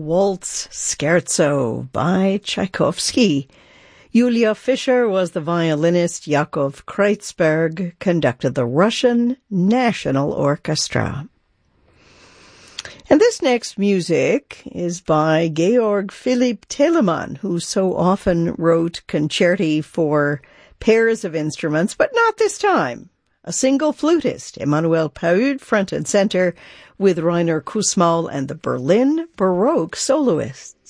Waltz Scherzo by Tchaikovsky. Julia Fischer was the violinist. Yakov Kreutzberg conducted the Russian National Orchestra. And this next music is by Georg Philipp Telemann, who so often wrote concerti for pairs of instruments, but not this time. A single flutist, Emanuel Paud, front and center, with Rainer Kussmaul and the Berlin Baroque soloists.